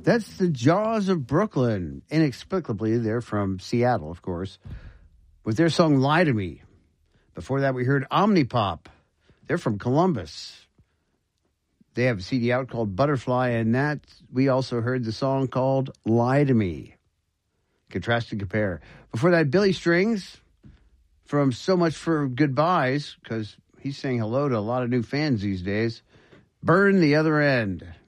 That's the Jaws of Brooklyn. Inexplicably, they're from Seattle, of course, with their song Lie to Me. Before that, we heard Omnipop. They're from Columbus. They have a CD out called Butterfly, and that we also heard the song called Lie to Me. Contrast and compare. Before that, Billy Strings from So Much for Goodbyes, because he's saying hello to a lot of new fans these days. Burn the Other End.